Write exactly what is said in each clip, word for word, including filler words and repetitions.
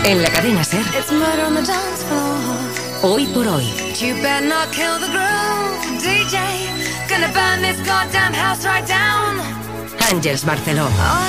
En la cadena SER, Hoy por Hoy. Ángeles Barceló.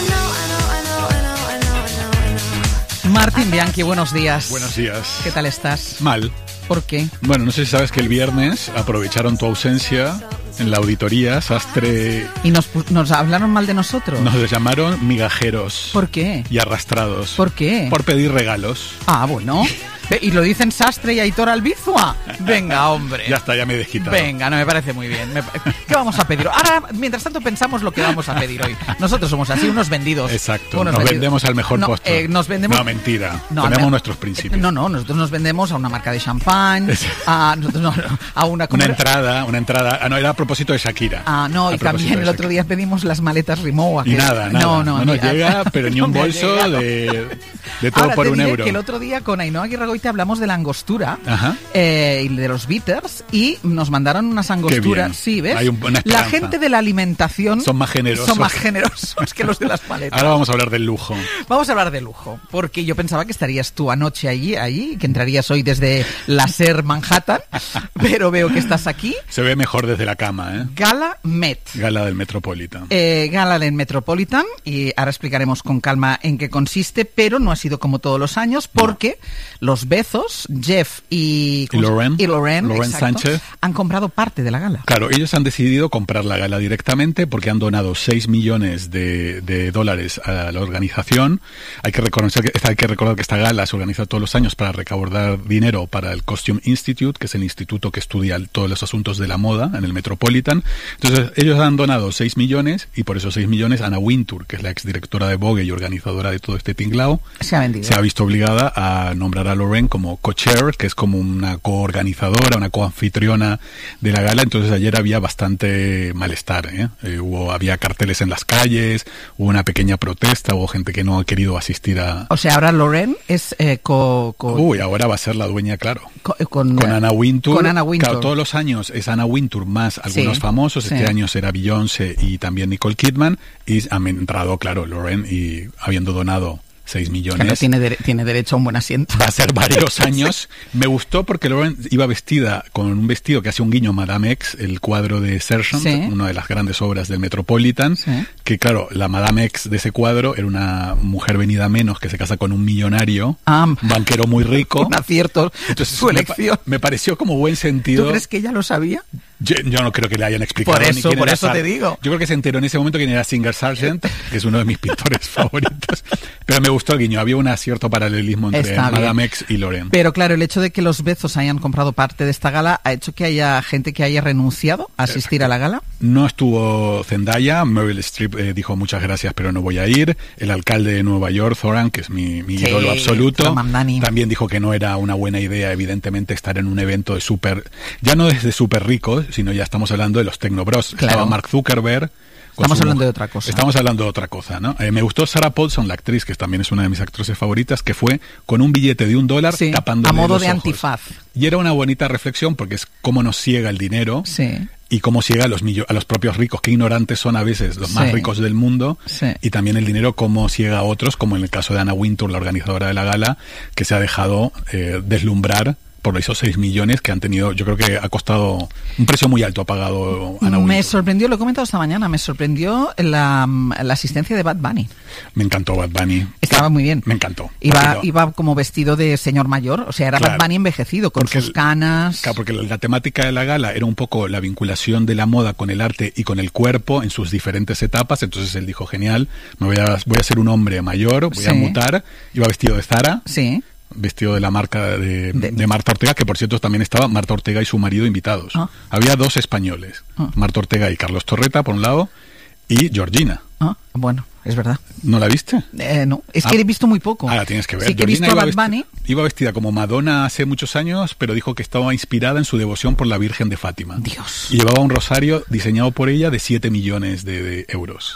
Martín Bianchi, buenos días. Buenos días. ¿Qué tal estás? Mal. ¿Por qué? Bueno, no sé si sabes que el viernes aprovecharon tu ausencia en la auditoría, Sastre... ¿Y nos, nos hablaron mal de nosotros? Nos llamaron migajeros. ¿Por qué? Y arrastrados. ¿Por qué? Por pedir regalos. Ah, bueno. ¿Y lo dicen Sastre y Aitor Albizua? Venga, hombre. Ya está, ya me he desquitado. Venga, no, me parece muy bien. Me... ¿Qué vamos a pedir? Ahora, mientras tanto, pensamos lo que vamos a pedir hoy. Nosotros somos así, unos vendidos. Exacto, unos nos vendidos. vendemos al mejor no, postor. Eh, nos vendemos... No, mentira. No, Tenemos no, nuestros principios. No, no, nosotros nos vendemos a una marca de champán, a, nosotros no, a una... Una entrada, una entrada... Ah, no, era a propósito de Shakira. Ah, no, y también el otro día pedimos las maletas Rimowa. Y nada, nada. No, no, no nos llega, pero ni un no bolso de, de todo Ahora por te un diré euro. Que el otro día con Ainhoa Aguirregoite hablamos de la angostura. Ajá. Eh, y de los bitters, y nos mandaron unas angosturas. Sí, ¿ves? Hay un, una la gente de la alimentación son más generosos. Son más generosos que los de las maletas. Ahora vamos a hablar del lujo. Vamos a hablar de lujo, porque yo pensaba que estarías tú anoche allí, allí, que entrarías hoy desde la SER Manhattan, pero veo que estás aquí. Se ve mejor desde la cama, ¿eh? Gala Met. Gala del Metropolitan. Eh, Gala del Metropolitan, y ahora explicaremos con calma en qué consiste, pero no ha sido como todos los años, porque no. los Bezos, Jeff y... Y Loren. Y Loren, Loren exacto, Sánchez. Han comprado parte de la gala. Claro, ellos han decidido comprar la gala directamente porque han donado seis millones de, de dólares a la organización. Hay que reconocer que hay que recordar que esta gala se organiza todos los años para recaudar dinero para el Costume Institute, que es el instituto que estudia todos los asuntos de la moda en el Metropolitan. Entonces, ellos han donado seis millones y por esos seis millones Anna Wintour, que es la exdirectora de Vogue y organizadora de todo este tinglao, se ha vendido. Se ha visto obligada a nombrar a Loren como co-chair, que es como una coorganizadora, una coanfitriona de la gala. Entonces ayer había bastante malestar, ¿eh? Eh, hubo, había carteles en las calles, hubo una pequeña protesta, hubo gente que no ha querido asistir a... O sea, ahora Loren es eh, co, co... Uy, ahora va a ser la dueña, claro. Co, con, con Anna Wintour. Con Anna Wintour. Claro, todos los años es Anna Wintour más algunos sí, famosos. Este sí. año será Beyoncé y también Nicole Kidman. Y han entrado, claro, Loren, y habiendo donado seis millones. Claro, tiene, de, tiene derecho a un buen asiento. Va a ser varios años. Me gustó porque Loren iba vestida con un vestido que hace un guiño a Madame X, el cuadro de Sergent, sí. una de las grandes obras del Metropolitan. Sí. Que claro, la Madame X de ese cuadro era una mujer venida a menos que se casa con un millonario, ah, un banquero muy rico. Un acierto. Entonces, su elección. Me, me pareció como buen sentido. ¿Tú crees que ella lo sabía? Yo, yo no creo que le hayan explicado. Por eso, ni quién por era eso Sar- te digo. Yo creo que se enteró en ese momento quién era Singer Sargent, que es uno de mis pintores favoritos. Pero me gustó el guiño. Había un cierto paralelismo entre Está Madame bien. X y Loren. Pero claro, el hecho de que los Bezos hayan comprado parte de esta gala ha hecho que haya gente que haya renunciado a asistir a la gala. No estuvo Zendaya. Meryl Streep eh, dijo muchas gracias, pero no voy a ir. El alcalde de Nueva York, Zoran, que es mi, mi sí, ídolo absoluto, Mamdani. también dijo que no era una buena idea, evidentemente, estar en un evento de súper... Ya no desde súper ricos, sino ya estamos hablando de los Tecnobros. Claro. Estaba Mark Zuckerberg. Estamos hablando de otra cosa. Estamos hablando de otra cosa, ¿no? Eh, me gustó Sarah Paulson, la actriz, que también es una de mis actrices favoritas, que fue con un billete de un dólar sí, tapándole a modo los de ojos. antifaz. Y era una bonita reflexión porque es cómo nos ciega el dinero. Sí. Y cómo ciega a los, millo- a los propios ricos, qué ignorantes son a veces los más sí. ricos del mundo, sí. y también el dinero cómo ciega a otros, como en el caso de Anna Wintour, la organizadora de la gala, que se ha dejado eh, deslumbrar por esos seis millones que han tenido. Yo creo que ha costado un precio muy alto, ha pagado Anna Wintour. Me sorprendió, lo he comentado esta mañana, me sorprendió la, la asistencia de Bad Bunny. Me encantó Bad Bunny. Estaba muy bien. Me encantó. Iba, Porque, iba como vestido de señor mayor, o sea, era claro, Bad Bunny envejecido, con sus canas. Claro, porque la temática de la gala era un poco la vinculación de la moda con el arte y con el cuerpo en sus diferentes etapas. Entonces él dijo, genial, me voy a, voy a ser un hombre mayor, voy sí. a mutar. Iba vestido de Zara. Sí. Vestido de la marca de, de, de Marta Ortega, que por cierto también estaba Marta Ortega y su marido invitados. Ah. Había dos españoles, ah. Marta Ortega y Carlos Torreta, por un lado, y Georgina. Ah, bueno, es verdad. ¿No la viste? Eh, no, es ah. que he visto muy poco. Ah, la tienes que ver. Sí que Georgina he visto a iba Bad Bunny. Vesti- iba vestida como Madonna hace muchos años, pero dijo que estaba inspirada en su devoción por la Virgen de Fátima. Dios. Y llevaba un rosario diseñado por ella de siete millones de, de euros.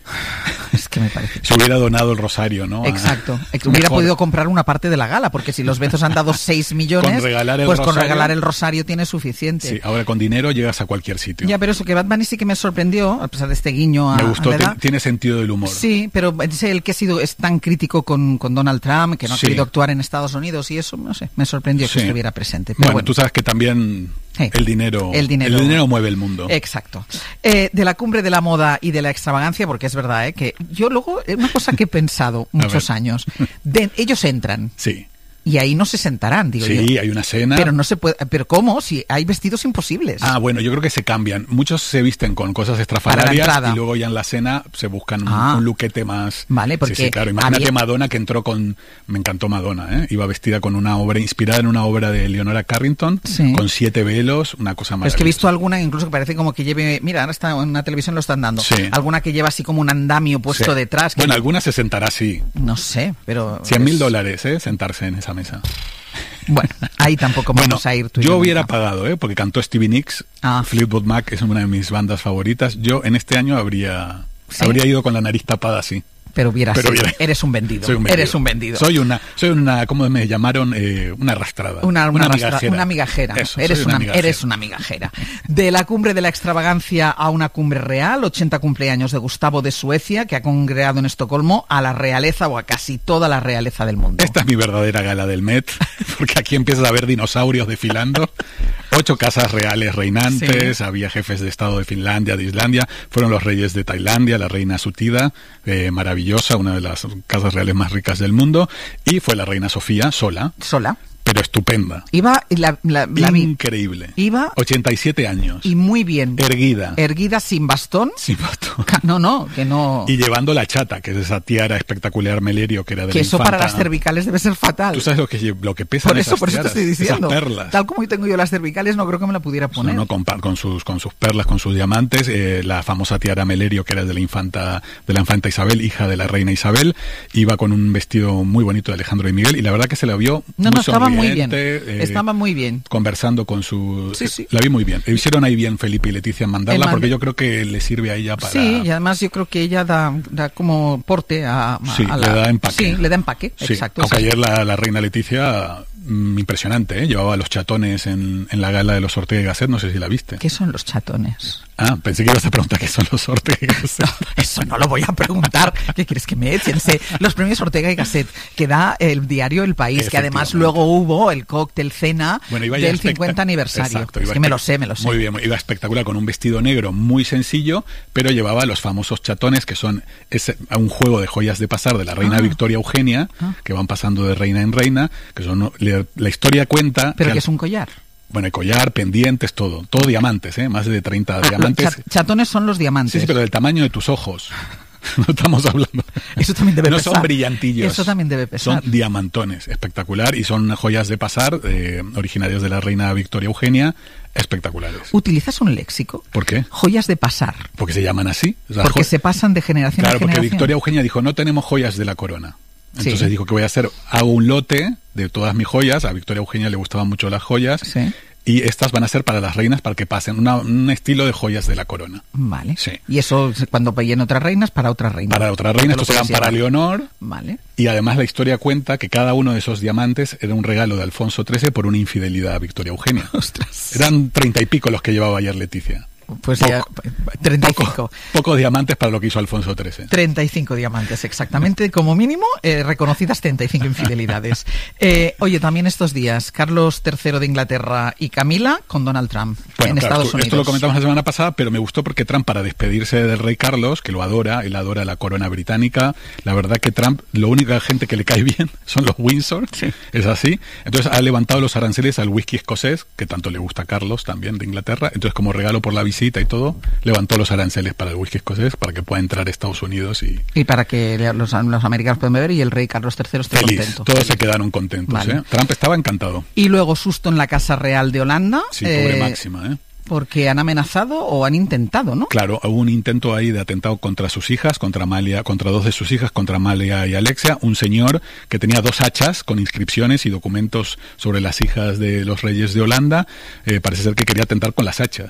Es que me parece... Se hubiera donado el rosario, ¿no? Exacto. A... Hubiera Mejor... podido comprar una parte de la gala, porque si los Bezos han dado seis millones, con regalar el pues rosario, con regalar el rosario tiene suficiente. Sí, ahora con dinero llegas a cualquier sitio. Ya, pero eso que Bad Bunny sí que me sorprendió, a pesar de este guiño a... Me gustó, a t- tiene sentido del humor. Sí, pero es el que ha sido es tan crítico con, con Donald Trump, que no ha sí. querido actuar en Estados Unidos y eso, no sé, me sorprendió que sí. estuviera presente. Pero bueno, bueno, tú sabes que también sí. el, dinero, el dinero el dinero mueve el mundo. Exacto. Eh, de la cumbre de la moda y de la extravagancia, porque es verdad, ¿eh? Que yo luego, una cosa que he pensado muchos años, de, ellos entran. Sí. Y ahí no se sentarán, digo sí, yo. Sí, hay una cena. Pero no se puede, pero ¿cómo? Si hay vestidos imposibles. Ah, bueno, yo creo que se cambian. Muchos se visten con cosas estrafalarias y luego ya en la cena se buscan ah, un, un luquete más. Vale, porque sí, sí, claro. Imagínate había... Madonna que entró con, me encantó Madonna, ¿eh? Iba vestida con una obra inspirada en una obra de Leonora Carrington, sí. con siete velos, una cosa maravillosa. Es que he visto alguna incluso que parece como que lleve, mira, ahora está en una televisión lo están dando. Sí. Alguna que lleva así como un andamio puesto sí. detrás. Que bueno, yo... alguna se sentará así. No sé, pero cien mil dólares, ¿eh? Sentarse en esa mesa. Bueno, ahí tampoco vamos bueno, a ir tú y yo yo hubiera nunca. pagado, ¿eh? Porque cantó Stevie Nicks, ah. Fleetwood Mac es una de mis bandas favoritas. Yo en este año habría, ¿sí? habría ido con la nariz tapada, sí. Pero hubiera Pero sido, hubiera... eres un vendido. Soy un vendido. Eres un vendido. Soy una, soy una, ¿cómo me llamaron? Eh, una arrastrada. Una, una, una arrastra, migajera. Una migajera. Eso, eres, una una, migajera. eres una migajera. De la cumbre de la extravagancia a una cumbre real, ochenta cumpleaños de Gustavo de Suecia, que ha congregado en Estocolmo a la realeza o a casi toda la realeza del mundo. Esta es mi verdadera gala del Met, porque aquí empiezas a ver dinosaurios desfilando. Ocho casas reales reinantes, sí. había jefes de Estado de Finlandia, de Islandia, fueron los reyes de Tailandia, la reina Sutida, eh, maravillosa, una de las casas reales más ricas del mundo, y fue la reina Sofía sola. Sola. Pero estupenda. Iba la, la, la increíble. Iba ochenta y siete años. Y muy bien. Erguida. Erguida sin bastón. Sin bastón. No, no, que no. Y llevando la chata, que es esa tiara espectacular Melerio que era de que la eso infanta. para las cervicales debe ser fatal. Tú sabes lo que lo que pesan por eso, esas por eso tiaras, te estoy diciendo. esas perlas. Tal como yo tengo yo las cervicales, no creo que me la pudiera poner. No, no con, con sus con sus perlas, con sus diamantes, eh, la famosa tiara Melerio que era de la infanta de la infanta Isabel, hija de la reina Isabel, iba con un vestido muy bonito de Alejandro y Miguel y la verdad que se la vio no, muy no, estaba muy bien. Eh, Estaba muy bien. Conversando con su... Sí, sí. La vi muy bien. Hicieron ahí bien Felipe y Leticia en mandarla en porque yo creo que le sirve a ella para... Sí, y además yo creo que ella da, da como porte a, a, sí, a la... le da empaque. Sí, le da empaque, sí. exacto. Aunque exacto. ayer la, la reina Leticia... Mm, impresionante, ¿eh? Llevaba los chatones en, en la gala de los Ortega y Gasset, no sé si la viste. ¿Qué son los chatones? Ah, pensé que ibas a preguntar qué son los Ortega y Gasset. No, eso no lo voy a preguntar. ¿Qué quieres que me echen? Los premios Ortega y Gasset que da el diario El País, que además luego hubo el cóctel cena bueno, iba del cincuenta aniversario. Exacto, es que me lo sé, me lo sé. Muy bien, iba espectacular con un vestido negro muy sencillo, pero llevaba los famosos chatones, que son ese, un juego de joyas de pasar de la reina ah. Victoria Eugenia, ah. que van pasando de reina en reina, que son la historia cuenta... ¿Pero que, que es un collar? Bueno, el collar, pendientes, todo. Todo diamantes, ¿eh? Más de treinta ah, diamantes. Chat- chatones son los diamantes. Sí, sí, pero del tamaño de tus ojos. No estamos hablando. Eso también debe no pesar. son brillantillos. Eso también debe pesar. Son diamantones, espectacular. Y son joyas de pasar, eh, originarias de la reina Victoria Eugenia, espectaculares. ¿Utilizas un léxico? ¿Por qué? Joyas de pasar. Porque se llaman así. O sea, porque jo- se pasan de generación claro, a generación. porque Victoria Eugenia dijo, no tenemos joyas de la corona. Entonces sí. dijo que voy a hacer, hago un lote de todas mis joyas. A Victoria Eugenia le gustaban mucho las joyas. Sí. Y estas van a ser para las reinas para que pasen una, un estilo de joyas de la corona. Vale. Sí. Y eso cuando vayan otras reinas, para otras reinas. Para otras reinas, estos eran para Leonor. Vale. Y además la historia cuenta que cada uno de esos diamantes era un regalo de Alfonso trece por una infidelidad a Victoria Eugenia. Ostras. Eran treinta y pico los que llevaba ayer Leticia. Pues Poco. ya, treinta y cinco. Poco, pocos diamantes para lo que hizo Alfonso trece. treinta y cinco diamantes, exactamente. Como mínimo, eh, reconocidas treinta y cinco infidelidades. Eh, oye, también estos días, Carlos tercero de Inglaterra y Camila con Donald Trump bueno, en claro, Estados esto, Unidos. esto lo comentamos la semana pasada, pero me gustó porque Trump, para despedirse del rey Carlos, que lo adora, él adora la corona británica, la verdad que Trump, lo única gente que le cae bien son los Windsor, sí. Es así. Entonces ha levantado los aranceles al whisky escocés, que tanto le gusta a Carlos también de Inglaterra. Entonces, como regalo por la visita y todo, levantó los aranceles para el whisky escocés para que pueda entrar a Estados Unidos y... Y para que los, los americanos puedan beber y el rey Carlos tercero esté feliz. contento. Todos feliz. se quedaron contentos. Vale. ¿eh? Trump estaba encantado. Y luego susto en la Casa Real de Holanda. Sí, pobre eh, Máxima, ¿eh? Porque han amenazado o han intentado, ¿no? Claro, hubo un intento ahí de atentado contra sus hijas, contra Amalia, contra dos de sus hijas, contra Amalia y Alexia. Un señor que tenía dos hachas con inscripciones y documentos sobre las hijas de los reyes de Holanda. Eh, parece ser que quería atentar con las hachas.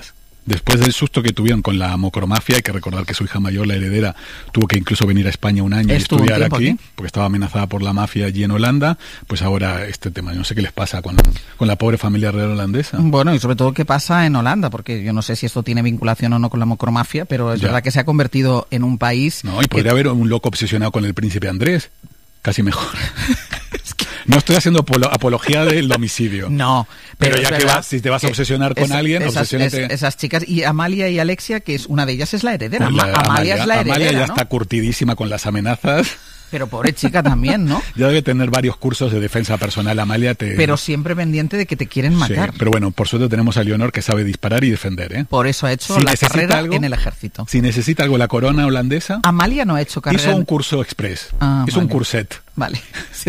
Después del susto que tuvieron con la mocromafia, hay que recordar que su hija mayor, la heredera, tuvo que incluso venir a España un año Estuvo y estudiar aquí, aquí, porque estaba amenazada por la mafia allí en Holanda. Pues ahora este tema, no sé qué les pasa con, con la pobre familia real holandesa. Bueno, y sobre todo qué pasa en Holanda, porque yo no sé si esto tiene vinculación o no con la mocromafia, pero es ya. verdad que se ha convertido en un país... No, y podría que... haber un loco obsesionado con el príncipe Andrés. Casi mejor. No estoy haciendo apolo- apología del homicidio. No, pero, pero ya que vas, si te vas a obsesionar con es, alguien, esas, obsesiónate. Es, esas chicas, y Amalia y Alexia, que es una de ellas es la heredera. La, Amalia, Amalia es la heredera, Amalia ya ¿no? está curtidísima con las amenazas. Pero pobre chica también, ¿no? Ya debe tener varios cursos de defensa personal, Amalia. Te... Pero siempre pendiente de que te quieren matar. Sí, pero bueno, por suerte tenemos a Leonor que sabe disparar y defender, ¿eh? Por eso ha hecho si la carrera algo, en el ejército. Si necesita algo la corona holandesa... Amalia no ha hecho carrera... Hizo un curso express. Ah, hizo vale. un curset. Vale,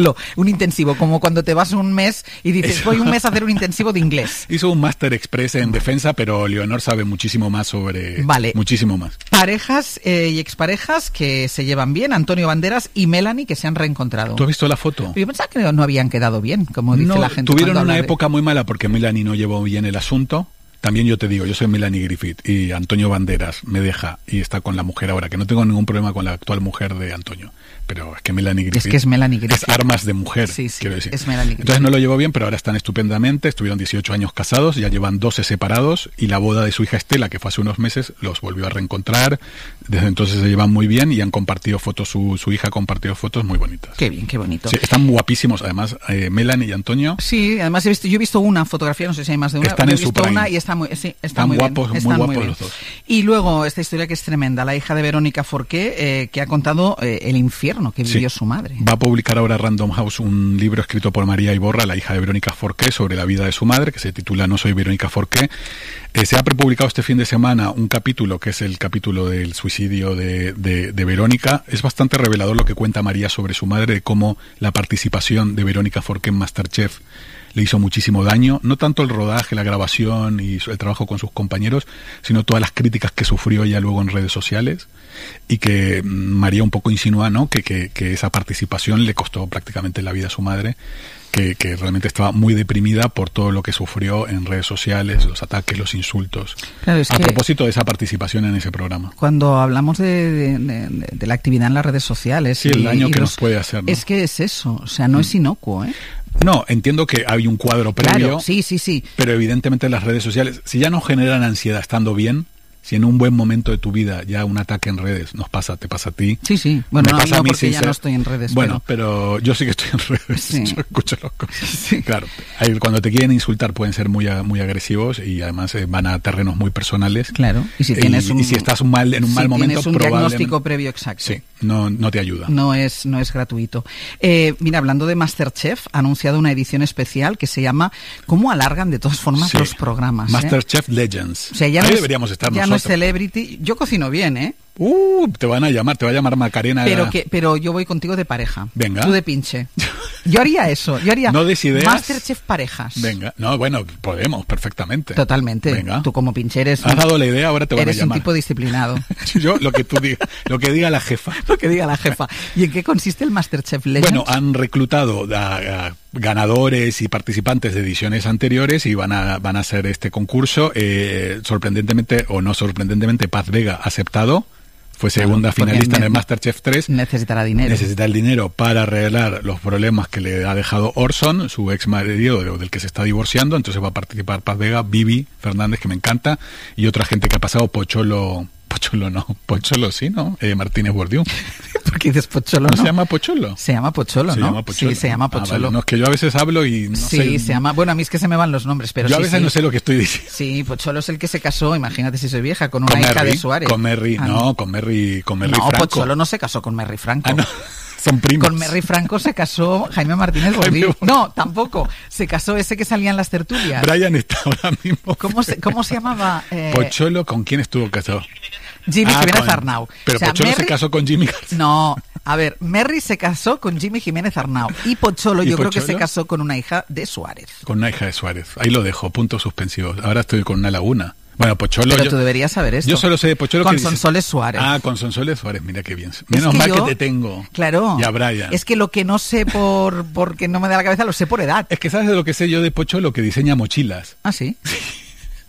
un intensivo, como cuando te vas un mes y dices, Eso. voy un mes a hacer un intensivo de inglés. Hizo un máster express en defensa, pero Leonor sabe muchísimo más sobre... Vale. Muchísimo más. Parejas eh, y exparejas que se llevan bien, Antonio Banderas y Melanie, que se han reencontrado. ¿Tú has visto la foto? Yo pensaba que no habían quedado bien, como dice No, la gente. tuvieron cuando una habla de- época muy mala porque Melanie no llevó bien el asunto. También yo te digo, yo soy Melanie Griffith y Antonio Banderas me deja y está con la mujer ahora, que no tengo ningún problema con la actual mujer de Antonio. Pero es que Melanie Griffith... Es que es Melanie Griffith. Es armas de mujer, Sí, sí, quiero decir. es Melanie Griffith. Entonces no lo llevó bien, pero ahora están estupendamente. Estuvieron dieciocho años casados, ya llevan doce separados y la boda de su hija Estela, que fue hace unos meses, los volvió a reencontrar. Desde entonces se llevan muy bien y han compartido fotos, su, su hija ha compartido fotos muy bonitas. Qué bien, qué bonito. Sí, están guapísimos, además, eh, Melanie y Antonio. Sí, además he visto, yo he visto una fotografía, no sé si hay más de una. Están pero en he su visto prime. una y está muy, sí, está Están muy guapos, bien. muy Están guapos bien. los dos. Y luego esta historia que es tremenda, la hija de Verónica Forqué, eh, que ha contado eh, el infierno que vivió Sí. su madre. Va a publicar ahora Random House un libro escrito por María Iborra, la hija de Verónica Forqué, sobre la vida de su madre, que se titula No soy Verónica Forqué. Eh, se ha prepublicado este fin de semana un capítulo, que es el capítulo del suicidio de, de, de Verónica. Es bastante revelador lo que cuenta María sobre su madre, de cómo la participación de Verónica Forqué en MasterChef le hizo muchísimo daño, no tanto el rodaje, la grabación y el trabajo con sus compañeros, sino todas las críticas que sufrió ella luego en redes sociales, y que María un poco insinúa, ¿no?, que, que, que esa participación le costó prácticamente la vida a su madre, que, que realmente estaba muy deprimida por todo lo que sufrió en redes sociales, los ataques, los insultos. Claro, es a que propósito de esa participación en ese programa. cuando hablamos de, de, de, de la actividad en las redes sociales... Sí, el y- daño y que los- nos puede hacer, ¿no? Es que es eso, o sea, no es inocuo, ¿eh? No, entiendo que hay un cuadro previo, Claro, sí, sí, sí. pero evidentemente las redes sociales, si ya no generan ansiedad estando bien, si en un buen momento de tu vida ya un ataque en redes nos pasa, te pasa a ti. Sí, sí. Bueno, me no, pasa no, a mí porque sin ya ser- no estoy en redes. Bueno, pero... yo sí que estoy en redes. Sí. Yo escucho los cosas. Claro. Ahí, cuando te quieren insultar pueden ser muy, a- muy agresivos y además eh, van a terrenos muy personales. Claro. Y si tienes un, y si estás un mal, en un si mal momento, tienes un probablemente... diagnóstico previo exacto. Sí, no, no te ayuda. No es, no es gratuito. Eh, mira, hablando de MasterChef, ha anunciado una edición especial que se llama ¿Cómo alargan de todas formas Sí. los programas? eh? MasterChef Legends. O sea, ya Ahí no es- deberíamos estar ya no es nosotros. Celebrity. Yo cocino bien, ¿eh? Uh, te van a llamar, te va a llamar Macarena. Pero que, pero yo voy contigo de pareja. Venga. Tú de pinche. Yo haría eso. Yo haría ¿No des ideas? MasterChef parejas. Venga, no, bueno, podemos, perfectamente. Totalmente. Venga. Tú como pinche eres Has un, dado la idea, ahora te van a eres un llamar. tipo disciplinado. Yo, lo que tú digas, lo que diga la jefa. Lo que diga la jefa. ¿Y en qué consiste el MasterChef Legends? Bueno, han reclutado a, a ganadores y participantes de ediciones anteriores y van a, van a hacer este concurso. Eh, sorprendentemente, o no sorprendentemente, Paz Vega ha aceptado. Fue segunda Claro, porque finalista en ne- el MasterChef tres. necesitará dinero. Necesita el dinero para arreglar los problemas que le ha dejado Orson, su ex marido del del que se está divorciando. Entonces va a participar Paz Vega, Vivi Fernández, que me encanta, y otra gente que ha pasado, Pocholo... Pocholo no, Pocholo sí, ¿no? Eh, Martínez Bordiú. ¿Por qué dices Pocholo? ¿No, no? se llama Pocholo? Se llama Pocholo, Se ¿no? llama Pocholo. Sí, se llama Ah, vale. Pocholo. No, es que yo a veces hablo y no sí, sé. se llama... Bueno, a mí es que se me van los nombres, pero yo sí, a veces sí. no sé lo que estoy diciendo. Sí, Pocholo es el que se casó, imagínate si soy vieja, con una Con hija Merry, de Suárez. con Merry, Ah, no, con Merry, con Merry No, Franco. Pocholo no se casó con Merry Franco. Ah, no, son primos. Con Merry Franco se casó Jaime Martínez Jaime Bordiú. Bordiú. No, tampoco. Se casó ese que salía en las tertulias. Brian está ahora mismo. ¿Cómo se, cómo se llamaba? Eh, Pocholo, ¿con quién estuvo casado? Jimmy Ah, Jiménez con- Arnau. Pero O sea, Pocholo se Merry- casó con Jimmy García. No, a ver, Merry se casó con Jimmy Jiménez Arnau y Pocholo ¿Y yo creo que Pocholo? se casó con una hija de Suárez. Con una hija de Suárez. Ahí lo dejo, puntos suspensivos. Ahora estoy con una laguna. Bueno, Pocholo... Pero yo, tú deberías saber esto. yo solo sé de Pocholo Con que dice- Sonsoles Suárez. Ah, con Sonsoles Suárez, mira qué bien. Es Menos que mal yo- que te tengo. Claro. Y a Brian. Es que lo que no sé por porque no me da la cabeza lo sé por edad. Es que sabes de lo que sé yo de Pocholo, que diseña mochilas. Ah, sí.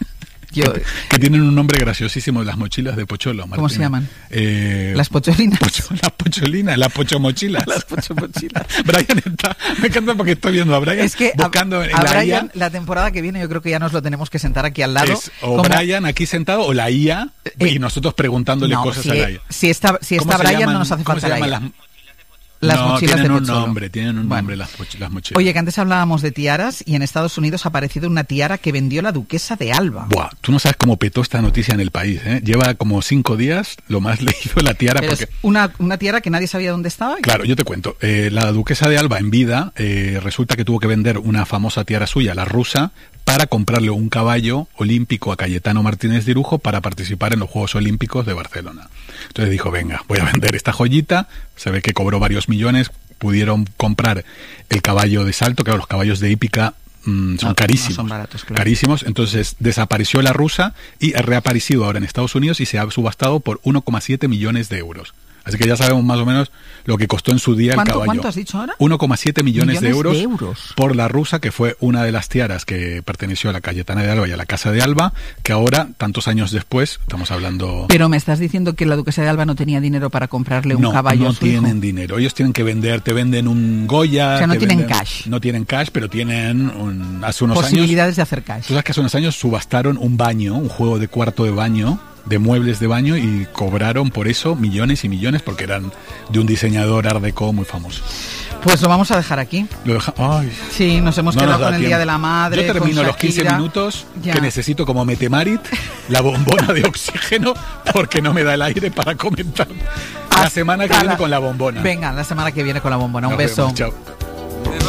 Yo, que tienen un nombre graciosísimo, las mochilas de Pocholo. Martín. ¿Cómo se llaman? Eh, las pocholinas. Pocho, las pocholinas, las pochomochilas. Las pochomochilas. Brian está, me encanta porque estoy viendo a Brian es que buscando a, en a la Brian, I A. la temporada que viene yo creo que ya nos lo tenemos que sentar aquí al lado. Es, o como, Brian aquí sentado o la I A eh, y nosotros preguntándole no, cosas si, a la I A. Si está, si está Brian llaman, no nos hace falta la I A. Las, Las no, mochilas tienen de un Pocholo. nombre, tienen un Bueno. nombre las, las mochilas. Oye, que antes hablábamos de tiaras y en Estados Unidos ha aparecido una tiara que vendió la duquesa de Alba. Buah, tú no sabes cómo petó esta noticia en el país, ¿eh? Lleva como cinco días lo más leído la tiara. Pero porque... es una, una tiara que nadie sabía dónde estaba. Claro, yo te cuento. Eh, la duquesa de Alba en vida eh, resulta que tuvo que vender una famosa tiara suya, la rusa, para comprarle un caballo olímpico a Cayetano Martínez de Irujo para participar en los Juegos Olímpicos de Barcelona. Entonces dijo, venga, voy a vender esta joyita. Se ve que cobró varios millones. Pudieron comprar el caballo de salto, claro, los caballos de hípica mmm, son no, carísimos. No son baratos, claro. Carísimos. Entonces desapareció la rusa y ha reaparecido ahora en Estados Unidos y se ha subastado por uno coma siete millones de euros. Así que ya sabemos más o menos lo que costó en su día el ¿Cuánto, caballo. ¿Cuánto has dicho ahora? uno coma siete millones, millones de, euros de euros por la rusa, que fue una de las tiaras que perteneció a la Cayetana de Alba y a la Casa de Alba, que ahora, tantos años después, estamos hablando... Pero me estás diciendo que la duquesa de Alba no tenía dinero para comprarle un no, caballo no a su hijo. No tienen dinero. Ellos tienen que vender, te venden un Goya... O sea, no tienen venden, cash. No tienen cash, pero tienen un, hace unos posibilidades años, de hacer cash. Tú sabes que hace unos años subastaron un baño, un juego de cuarto de baño, de muebles de baño, y cobraron por eso millones y millones porque eran de un diseñador art déco muy famoso. Pues lo vamos a dejar aquí. Lo deja... Ay, sí, nos hemos no quedado nos con el tiempo. Día de la Madre. Yo termino con los quince minutos ya. que necesito como Metemarit, la bombona de oxígeno, porque no me da el aire para comentar. La Hasta semana que la... viene con la bombona. Venga, la semana que viene con la bombona. Un Nos beso. vemos, chao.